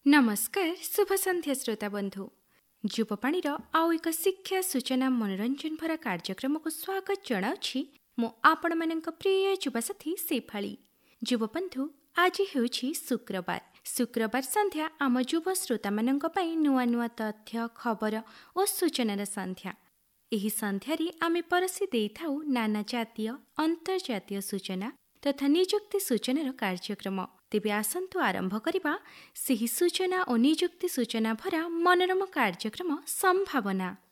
नमस्कार शुभ संध्या श्रोता बंधु युववाणीर आउ एक शिक्षा सूचना मनोरंजन भरा कार्यक्रम को स्वागत जनाउछि मो आपण मानक प्रिय युवासाथी शेफाली। युवबंधु आज हेउछि शुक्रवार संध्या आम युव श्रोता मानक पई नुआ नुआ तथ्य खबर और सूचनार संध्या। एही संध्यारे आमे परसी देइथाउ नाना जातीय अंतर्जातीय सूचना तथा नियुक्ति सूचनार कार्यक्रम। तेबे आसंतु आरंभ करिबा सेही सूचना और नियुक्ति सूचना भरा मनोरम कार्यक्रम संभावना।